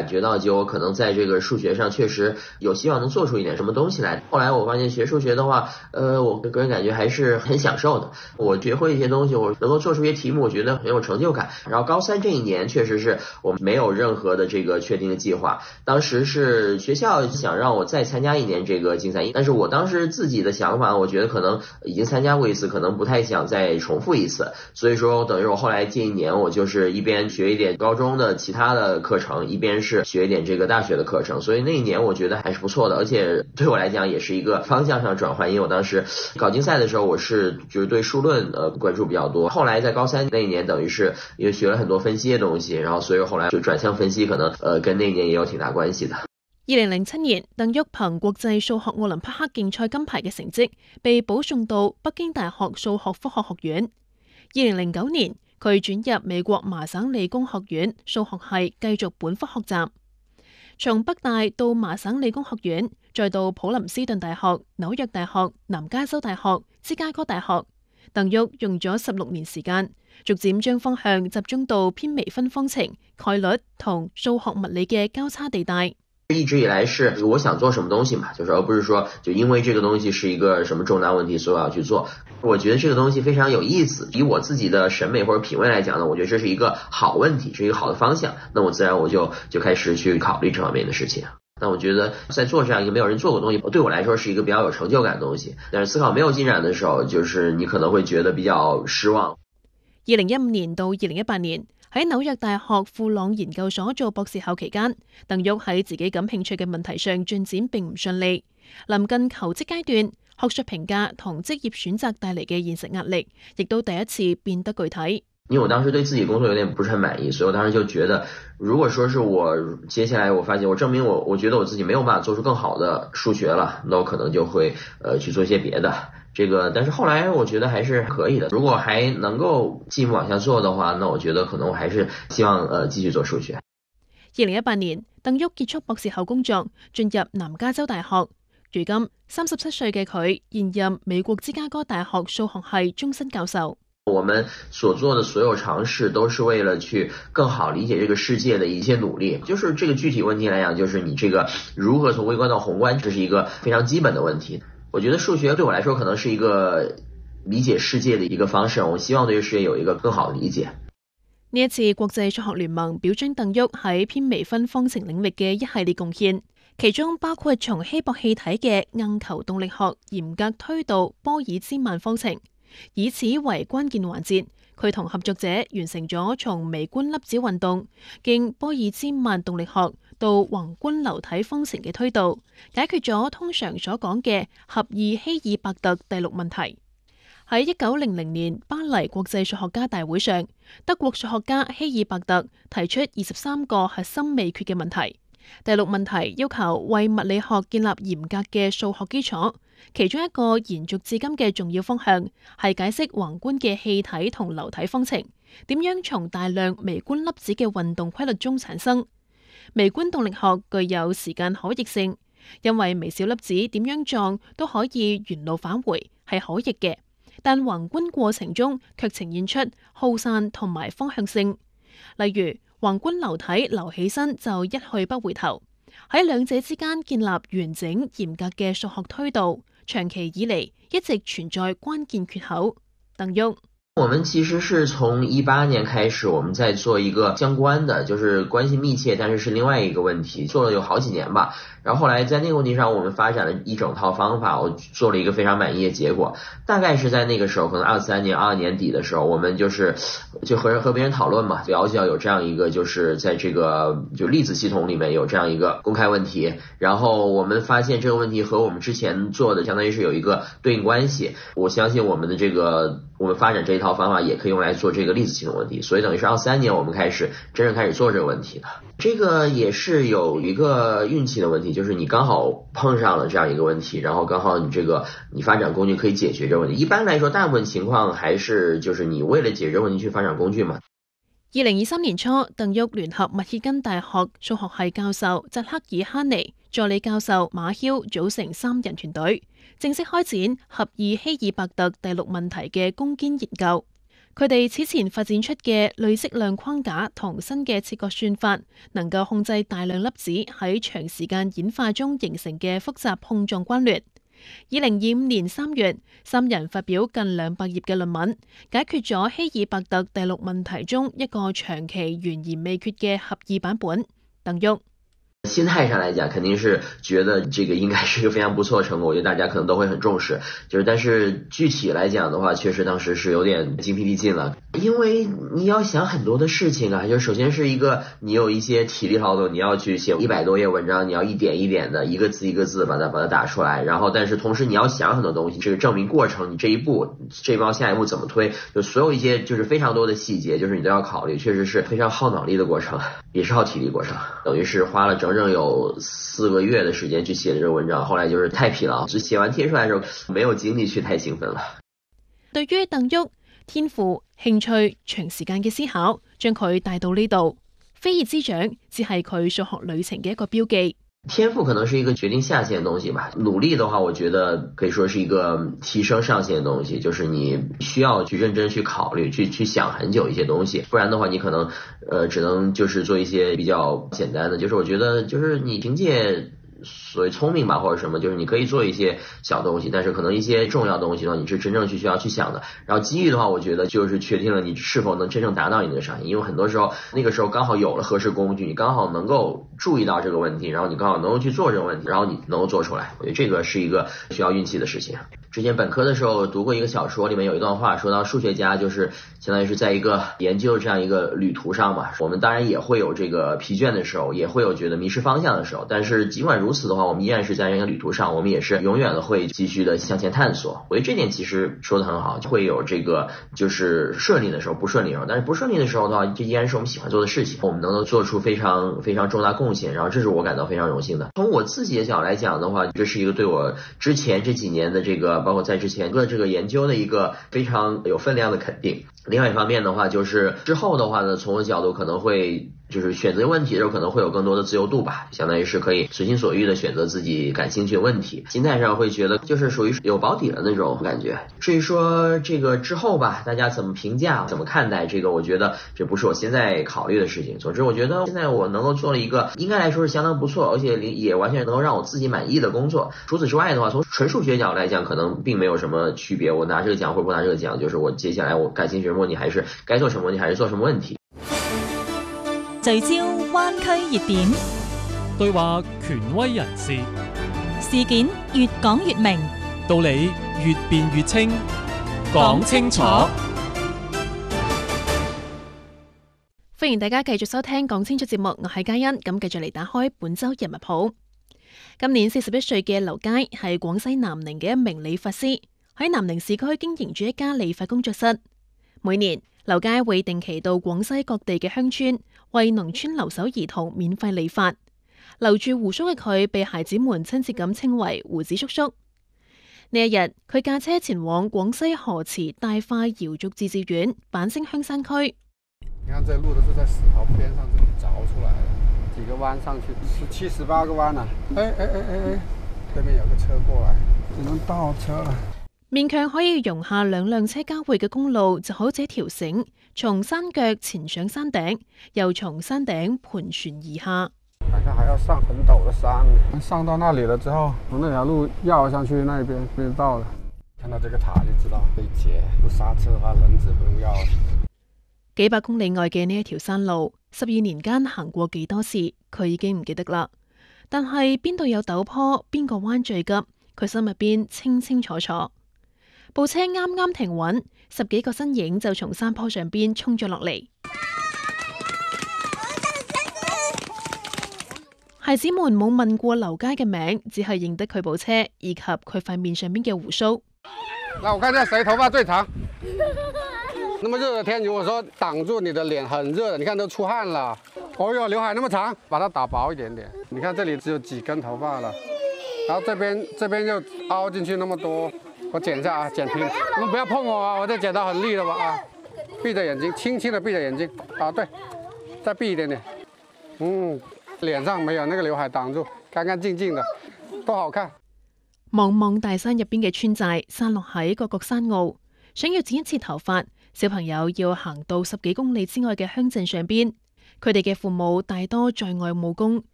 感觉到就我可能在这个数学上确实有希望能做出一点什么东西来。后来我发现学数学的话，我个人感觉还是很享受的。我学会一些东西，我能够做出一些题目，我觉得很有成就感。然后高三这一年确实是我没有任何的这个确定的计划，当时是学校想让我再参加一年这个竞赛，但是我当时自己的想法，我觉得可能已经参加过一次，可能不太想再重复一次，所以说等于我后来这一年我就是一边学一点高中的其他的课程，一边是学一点这个大学的课程，所以那一年我觉得还是不错的，而且对我来讲也是一个方向上转换，因为我当时搞竞赛的时候我是就是对数论关注比较多，后来在高三那一年等于是因为学了很多分析的東西，然後所以後來就轉向分析，可能跟那年也有挺大關係的。 2007年，鄧旭憑國際數學奧林匹克競賽金牌嘅成績，被保送到北京大學數學科學學院。2009年，佢轉入美國麻省理工學院數學系繼續本科學習。從北大到麻省理工學院，再到普林斯頓大學、紐約大學、南加州大學、芝加哥大學，鄧旭用咗16年時間，逐漸將方向集中到偏微分方程、概率同數學物理嘅交叉地帶。 一直以來是我想做什麼東西嘛，就是而不是說就因為這個東西是一個什麼重大問題，所以我要去做。我覺得這個東西非常有意思，以我自己的審美或者品味來講呢，我覺得這是一個好問題，是一個好的方向。那我自然我就開始去考慮這方面的事情。那我覺得在做這樣一個沒有人做過的東西，對我來說是一個比較有成就感的東西。但是思考沒有進展的時候，就是你可能會覺得比較失望。 2015年到2018年。喺紐約大學富朗研究所做博士後期間，鄧旭喺自己感興趣嘅問題上進展並唔順利。臨近求職階段，學術評價同職業選擇帶嚟嘅現實壓力，亦都第一次變得具體。 因為我當時對自己工作有點不是很滿意，所以我當時就覺得，如果說是我接下來我發現我證明我覺得我自己沒有辦法做出更好的數學了，那我可能就會去做一些別的。但是後來我覺得還是可以的。如果還能夠繼續往下做的話，那我覺得可能我還是希望繼續做數學。 2018年，鄧旭結束博士後工作，進入南加州大學。如今37歲嘅佢，現任美國芝加哥大學數學系終身教授。 我們所做的所有嘗試都是為了去更好理解這個世界的一些努力，就是這個具體問題來講，就是你這個如何從微觀到宏觀，這是一個非常基本的問題。我覺得數學對我來說可能是一個理解世界的一個方式，我希望對世界有一個更好的理解。 呢一次國際數學聯盟表彰鄧旭喺偏微分方程領域嘅一系列貢獻，其中包括從稀薄氣體嘅硬球動力學嚴格推導波爾茲曼方程。以此為關鍵環節，佢同合作者完成咗從微觀粒子運動經波爾茲曼動力學到宏觀流體方程嘅推導，解決咗通常所講嘅狹義希爾伯特第6問題。喺1900年巴黎國際數學家大會上，德國數學家希爾伯特提出23個核心未決嘅問題。第6問題要求為物理學建立嚴格嘅數學基礎，其中一個延續至今嘅重要方向係解釋宏觀嘅氣體同流體方程點樣從大量微觀粒子嘅運動規律中產生。微觀動力學具有時間可逆性，因為微小粒子點樣撞都可以原路返回，係可逆嘅，但宏觀過程中卻呈現出耗散同埋方向性。例如宏觀流體流起身就一去不回頭，喺兩者之間建立完整嚴格嘅數學推導，長期以嚟一直存在關鍵缺口。鄧旭， 我們其實是從18年開始，我們在做一個相關的，就是關係密切，但是是另外一個問題，做了有好幾年吧。然後後來在那個問題上，我們發展了一整套方法，我做了一個非常滿意的結果。大概是在那個時候，可能23年、22年底的時候，我們就和別人討論嘛，了解到有這樣一個，就是在這個就粒子系統裡面有這樣一個公開問題。然後我們發現這個問題和我們之前做的相當於是有一個對應關係。我相信我們的我們發展這一套方法也可以用來做這個粒子系統問題。所以等於是23年我們真正開始做這個問題的。這個也是有一個運氣的問題，就是你剛好碰上了這樣一個問題，然後剛好你發展工具可以解決這個問題。一般來說，大部分情況還是就是你為了解決問題去發展工具嘛。 2023年初，鄧旭聯合密歇根大學數學系教授扎克爾哈尼、助理教授馬肖組成3人團隊，正式開展狹義希爾伯特第6問題嘅攻堅研究。 佢哋此前發展出嘅累積量框架同新嘅切割算法，能夠控制大量粒子喺長時間演化中形成嘅複雜碰撞關聯。2025年3月，3人發表近200頁嘅論文，解決咗希爾伯特第6問題中一個長期懸而未決嘅合意版本。鄧旭。 心態上來講，肯定是覺得這個應該是一個非常不錯的成果，我覺得大家可能都會很重視。但是具體來講的話，確實當時是有點精疲力盡了，因為你要想很多的事情啊，就首先是一個你有一些體力勞動，你要去寫100多頁文章，你要一點一點的一個字一個字把它打出來，然後但是同時你要想很多東西，這個證明過程，你這一步下一步怎麼推，就所有一些就是非常多的細節，就是你都要考慮，確實是非常耗腦力的過程，也是耗體力過程，等於是花了整整有4個月的時間去寫這個文章，後來就是太疲勞，就寫完貼出來的時候沒有精力去太興奮了。 對於鄧旭，天賦、興趣、長時間嘅思考，將佢帶到呢度。飛葉之長只係佢數學旅程嘅一個標記。 天賦可能是一個決定下限的東西吧，努力的話我覺得可以說是一個提升上限的東西，就是你需要去認真去考慮，去想很久一些東西，不然的話你可能只能就是做一些比較簡單的，就是我覺得就是你憑借所謂聰明吧或者什麼，就是你可以做一些小東西，但是可能一些重要的東西呢，你是真正需要去想的。然後機遇的話，我覺得就是確定了你是否能真正達到你那個上限，因為很多時候那個時候剛好有了合適工具，你剛好能夠注意到這個問題，然後你剛好能夠去做這個問題，然後你能夠做出來，我覺得這個是一個需要運氣的事情。之前本科的時候讀過一個小說，裡面有一段話說到數學家就是相當於是在一個研究這樣一個旅途上嘛，我們當然也會有這個疲倦的時候，也會有覺得迷失方向的時候，但是儘管如此的話，我們依然是在這個旅途上，我們也是永遠的會繼續的向前探索。我覺得這點其實說得很好，會有這個就是順利的時候，不順利的時候，但是不順利的時候的話，這依然是我們喜歡做的事情，我們能夠做出非常非常重大貢獻，然後這是我感到非常榮幸的。從我自己的角度來講的話，這是一個對我之前這幾年的這個包括在之前的這個研究的一個非常有分量的肯定。另外一方面的話，就是之後的話呢，從我的角度可能會就是選擇問題的時候可能會有更多的自由度吧，相當於是可以隨心所欲的選擇自己感興趣的問題，心態上會覺得就是屬於有保底的那種感覺。至於說這個之後吧，大家怎麼評價怎麼看待這個，我覺得這不是我現在考慮的事情。總之我覺得現在我能夠做了一個應該來說是相當不錯，而且也完全能夠讓我自己滿意的工作。除此之外的話，從純數學角度來講可能並沒有什麼區別，我拿這個獎或者不拿這個獎，就是我接下來我感興趣什麼問題，還是該做什麼問題還是做什麼問題。 聚焦灣區熱點， 對話權威人士， 事件越講越明， 道理越辯越清，講清楚。 歡迎大家繼續收聽講清楚節目，我係嘉欣，咁繼續嚟打開本周人物譜。今年41歲嘅劉佳係廣西南寧嘅一名理髮師，喺南寧市區經營住一家理髮工作室。每年劉佳會定期到廣西各地嘅鄉村，為農村留守兒童免費理髮。留住鬍鬚嘅佢，被孩子們親切咁稱為鬍子叔叔。呢一日，佢駕車前往廣西河池大化瑤族自治縣板星鄉山區。 你看這路都是在石頭邊上這裏鑿出來的，幾個彎上去是78個彎啊！哎，對面有個車過來，只能倒車了。 勉強可以容下2輛車交匯嘅公路，就好似一條繩，從山腳前上山頂，又從山頂盤旋而下。 好像還要上很陡的山，上到那裏了之後，從那條路繞上去那邊就到了。看到這個塔就知道可以截，不剎車的話輪子不用要。 幾百公里外嘅呢一條山路，12年間行過幾多次，佢已經唔記得啦。但係邊度有陡坡，邊個彎最急，佢心入邊清清楚楚。部車啱啱停穩，10幾個身影就從山坡上邊衝咗落嚟。孩子們冇問過劉佳嘅名，只係認得佢部車以及佢塊面上邊嘅鬍鬚。 那我看下誰頭髮最長？那麼熱的天，如果說擋住你的臉很熱的，你看都出汗了。哦喲，劉海那麼長，把它打薄一點點。你看這裡只有幾根頭髮了，然後這邊又凹進去那麼多。我剪一下啊，剪平。你們不要碰我啊，我這剪刀很利的吧啊！閉着眼睛，輕輕的閉着眼睛啊，對，再閉一點點。臉上沒有那個劉海擋住，乾乾淨淨的，多好看。茫茫大山入邊嘅村寨，散落喺各個山坳，想要剪一次頭髮， 小朋友要行到10幾公里之外嘅鄉鎮上邊，佢哋嘅父母大多在外務工，